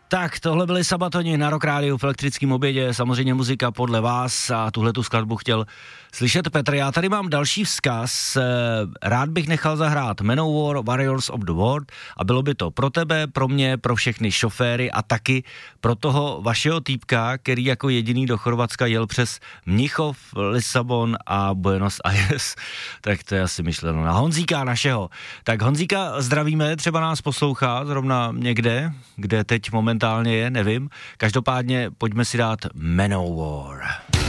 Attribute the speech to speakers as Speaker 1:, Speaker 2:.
Speaker 1: Tak, tohle byly Sabatoni na Rock Rádiu v elektrickém obědě, samozřejmě muzika podle vás a tuhletu skladbu chtěl slyšet Petr. Já tady mám další vzkaz, rád bych nechal zahrát Manowar, Warriors of the World a bylo by to pro tebe, pro mě, pro všechny šoféry a taky pro toho vašeho týpka, který jako jediný do Chorvatska jel přes Mnichov, Lisabon a Buenos Aires. Tak to je asi myšleno na Honzíka našeho. Tak Honzíka zdravíme, třeba nás poslouchá zrovna někde, kde teď momentálně je, nevím. Každopádně pojďme si dát Manowar.